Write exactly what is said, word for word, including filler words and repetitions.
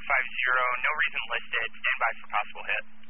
five zero, no reason listed, stand by for possible hit.